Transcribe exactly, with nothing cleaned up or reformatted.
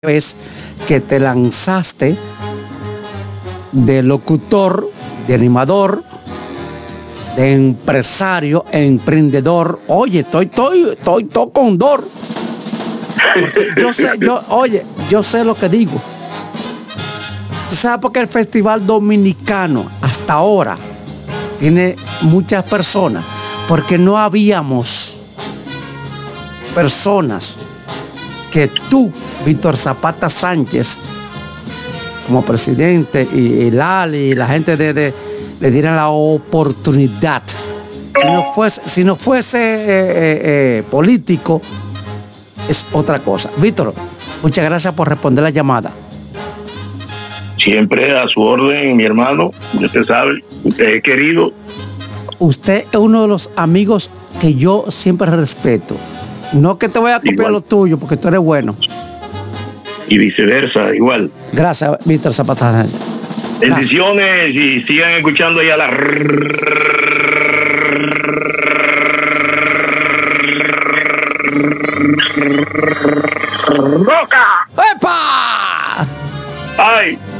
vez que te lanzaste de locutor, de animador, de empresario, emprendedor. Oye, estoy, estoy, estoy, estoy con dor. Yo sé, yo, oye, yo sé lo que digo. ¿Tú sabes por qué el Festival Dominicano hasta ahora tiene muchas personas? Porque no habíamos personas que tú, Víctor Zapata Sánchez, como presidente, y, y Lali y la gente de, de, le dieran la oportunidad. Si no fuese, si no fuese eh, eh, eh, político, es otra cosa. Víctor, muchas gracias por responder la llamada. Siempre a su orden, mi hermano. Usted sabe, usted es querido. Usted es uno de los amigos que yo siempre respeto. No que te voy a copiar igual lo tuyo, porque tú eres bueno. Y viceversa, igual. Gracias, Víctor Zapata Sánchez. Bendiciones y sigan escuchando ya la roca. ¡Epa! ¡Ay!